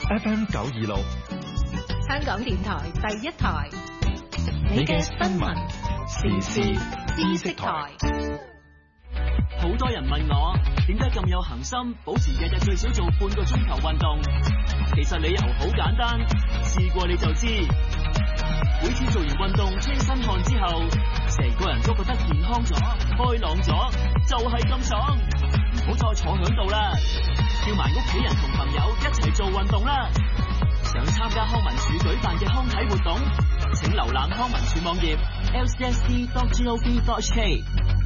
FM 926， 香港電台第一台，你嘅新聞時事知識台。 好多人問我點解咁有恒心，保持日日最少做半個鐘頭運動。其實理由好簡單，試過你就知。每次做完運動出身汗之後，成個人都覺得健康咗、開朗咗，就係咁爽。唔好再坐響度啦，叫埋屋企人同朋友一齊做運動啦。想參加康文署舉辦嘅康體活動，請瀏覽康文署網頁 lcsd.gov.hk。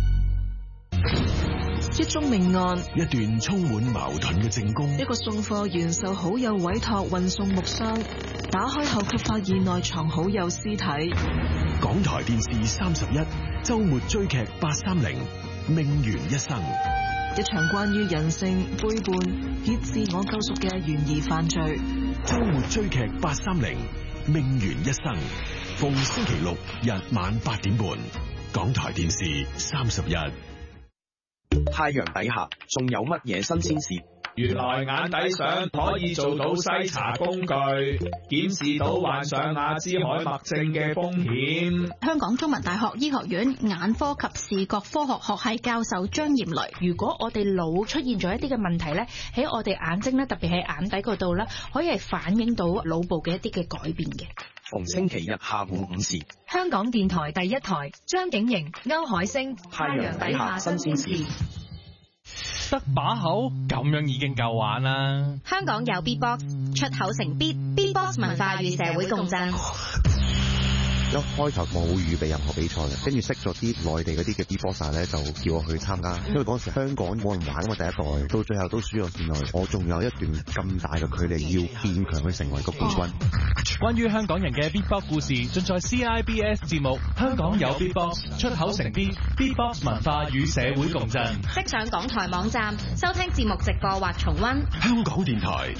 一宗命案， 一段充滿矛盾嘅證供， 一個送貨員受好友委託運送木箱，打開後卻發現內藏好友屍體。 港台電視31周末追劇830命懸一生， 一場關於人性背叛與自我救贖嘅懸疑犯罪。 周末追劇830命懸一生，逢星期六日晚8點半，港台電視31。 太陽底下仲有乜嘢新鮮事？ 原來眼底相可以做到篩查工具，檢視到患上阿茲海默症嘅風險。 香港中文大學醫學院眼科及視覺科學學系教授張艷雷，如果我哋腦出現咗一啲嘅問題咧，喺我哋眼睛咧，特別喺眼底嗰度咧，可以係反映到腦部嘅一啲嘅改變嘅。 逢星期日下午5時， 香港電台第一台，張景瑩、歐海星，太陽底下新鮮事。 得把口咁樣已經夠玩啦！ 香港有 Beatbox， 出口成 Beatbox 文化與社會共振。 一開頭冇預備任何比賽嘅，跟住識咗啲內地嗰啲嘅 Beatboxer 咧，就叫我去參加。因為嗰時香港冇人玩啊嘛，第一代到最後都輸咗。原來我仲有一段咁大嘅距離要變強去成為個冠軍。 關於香港人嘅 Beatbox 故事，盡在 CIBS 節目《香港有 Beatbox》，出口成 Beatbox 文化與社會共振。 即上港台網站收聽節目直播或重溫。 香港電台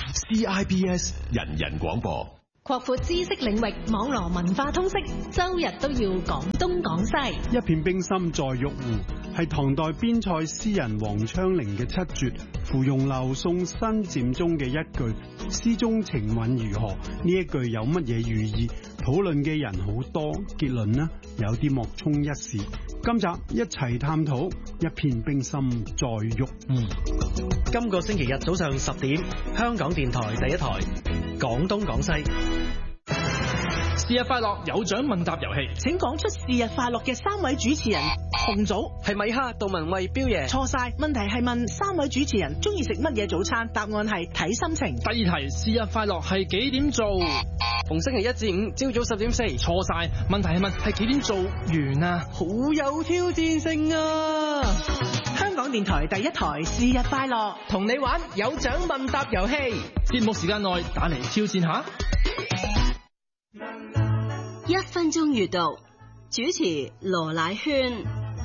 CIBS 人人廣播。 擴闊知識領域，網羅文化通識，周日都要講東講西。 一片冰心在玉壺，係唐代邊塞詩人王昌齡嘅7絕，芙蓉樓送辛漸中嘅一句。詩中情韻如何？呢一句有乜嘢寓意？討論嘅人好多，結論呢有啲莫衷一是。今集一齊探討一片冰心在玉壺。 今個星期日早上10點，香港電台第一台，廣東廣西。 是日快樂有獎問答遊戲， 請講出是日快樂嘅3位主持人。紅組係米哈、杜文慧、彪爺。 錯晒，問題係問3位主持人中意食乜嘢早餐，答案係睇心情。 第二題，是日快樂係幾點做？ 逢星期1至5朝早10點4。 錯晒，問題係問係幾點做完啊？ 好有挑戰性啊！香港電台第一台是日快樂， 同你玩有獎問答遊戲，節目時間內打嚟挑戰下。 1分鐘閱讀，主持羅乃萱。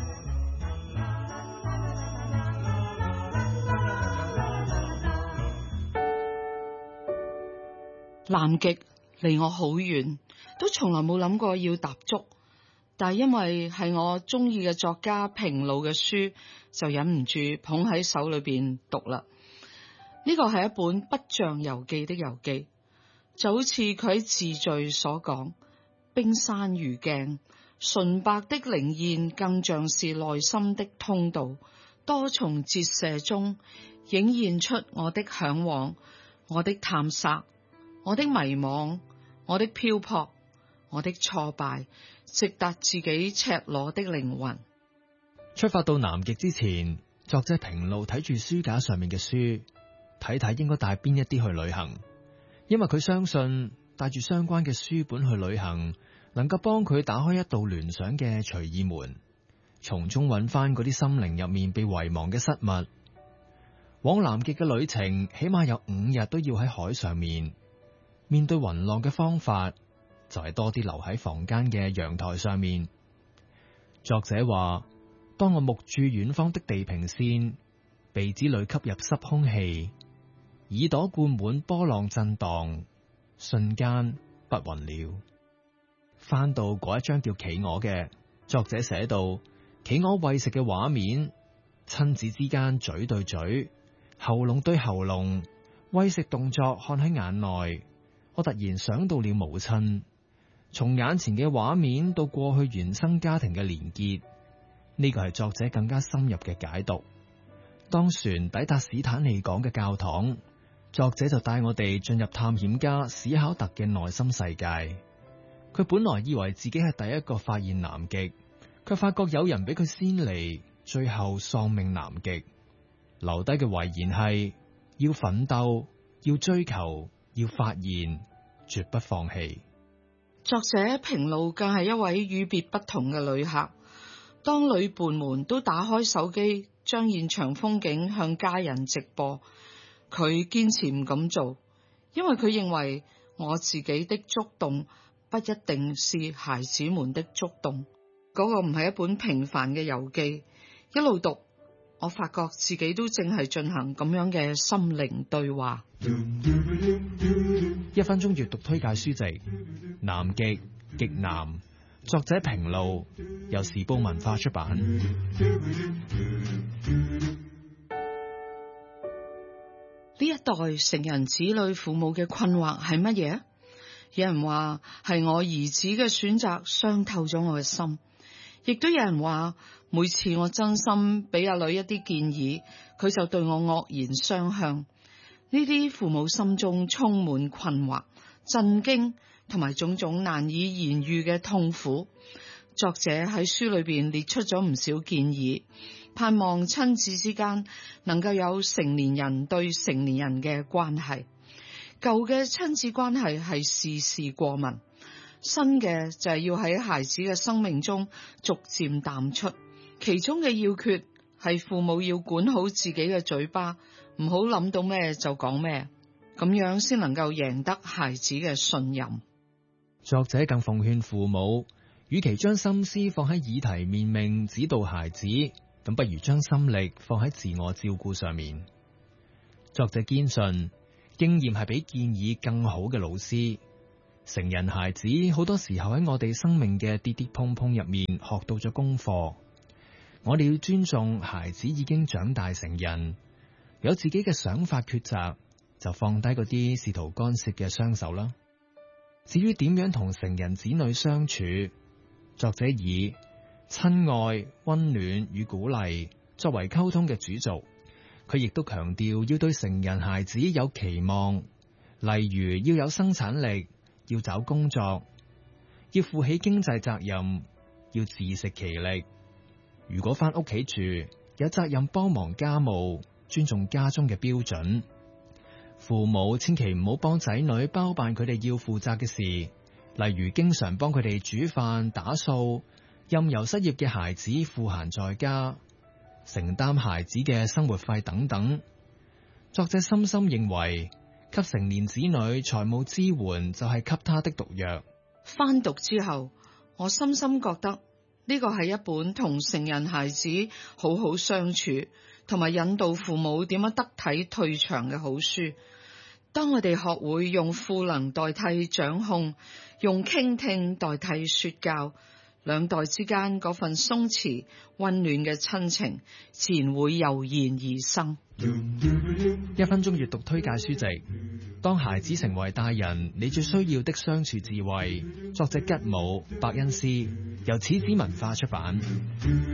南極離我好遠，都從來冇諗過要踏足，但係因為係我中意嘅作家平路嘅書，就忍唔住捧喺手裏邊讀啦。呢個係一本不像遊記的遊記，就好似佢喺自序所講，冰山如鏡，純白的靈焰更像是內心的通道，多重折射中映現出我的向往，我的探索，我的迷惘，我的漂泊，我的挫敗，直達自己赤裸的靈魂。 出發到南極之前，作者平路睇住書架上面嘅書，睇睇應該帶邊一啲去旅行，因為佢相信帶住相關嘅書本去旅行，能夠幫佢打開一道聯想嘅隨意門，從中揾翻嗰啲心靈入面被遺忘嘅失物。往南極嘅旅程起碼有5日都要喺海上面，面對雲浪嘅方法就係多啲留喺房間嘅陽台上面。作者話，當我目注遠方的地平線，鼻子裏吸入濕空氣，耳朵灌滿波浪震盪，瞬間不暈了。翻到嗰一張叫企鵝嘅，作者寫到企鵝餵食嘅畫面，親子之間嘴對嘴，喉嚨對喉嚨， 餵食動作看喺眼內，我突然想到了母親，從眼前嘅畫面到過去原生家庭嘅連結，呢個係作者更加深入嘅解讀。當船抵達史坦利港嘅教堂，作者就帶我哋進入探險家史考特嘅內心世界。佢本來以為自己係第一個發現南極，卻發覺有人比佢先嚟，最後喪命南極。留低嘅遺言係要奮鬥，要追求，要發現，絕不放棄。 作者平路更係一位與別不同嘅旅客。當旅伴們都打開手機，將現場風景向家人直播，佢堅持唔敢做，因為佢認為我自己的觸動不一定是孩子們的觸動。嗰個唔係一本平凡嘅遊記，一路讀，我發覺自己都正係進行咁樣嘅心靈對話。 1分鐘閱讀推介書籍《南極極南》，作者平路，由時報文化出版。 呢一代成人子女父母嘅困惑係乜嘢？有人話係我兒子嘅選擇傷透咗我嘅心，亦都有人話每次我真心俾阿女一啲建議，佢就對我惡言相向。呢啲父母心中充滿困惑、震驚同埋種種難以言喻嘅痛苦。作者喺書裏邊列出咗唔少建議，盼望親子之間能夠有成年人對成年人嘅關係。舊嘅親子關係係事事過問，新嘅就係要喺孩子嘅生命中逐漸淡出。其中嘅要訣係父母要管好自己嘅嘴巴，唔好諗到咩就講咩，咁樣先能夠贏得孩子嘅信任。 作者更奉勸父母，與其將心思放喺議題面命指導孩子，咁不如將心力放喺自我照顧上面。作者堅信，經驗係比建議更好嘅老師。成人孩子好多時候喺我哋生命嘅跌跌碰碰入面學到咗功課。我哋要尊重孩子已經長大成人，有自己嘅想法抉擇，就放低嗰啲試圖干涉嘅雙手啦。至於點樣同成人子女相處，作者以親愛、溫暖與鼓勵作為溝通嘅主軸。佢亦都強調要對成人孩子有期望，例如要有生產力，要找工作，要負起經濟責任，要自食其力。如果返屋企住，有責任幫忙家務，尊重家中嘅標準。父母千祈唔好幫仔女包辦佢哋要負責嘅事，例如經常幫佢哋煮飯打掃，任由失業嘅孩子賦閒在家，承擔孩子嘅生活費等等。作者深深認為，給成年子女財務支援就係給他的毒藥。 翻讀之後，我深深覺得呢個係一本同成人孩子好好相處，同埋引導父母點樣得體退場嘅好書。當我哋學會用賦能代替掌控，用傾聽代替說教，兩代之間嗰份鬆弛溫暖嘅親情自然會油然而生。 1分鐘閱讀推介書籍，當孩子成為大人，你最需要的相處智慧。作者吉姆·伯恩斯，由始子文化出版。